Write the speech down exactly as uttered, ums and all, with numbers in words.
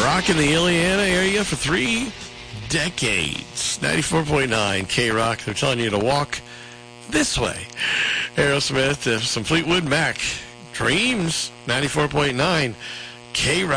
Rock in the Illiana area for three decades. ninety-four point nine K-Rock. They're telling you to walk this way. Aerosmith, uh, some Fleetwood Mac. Dreams, ninety-four point nine K-Rock.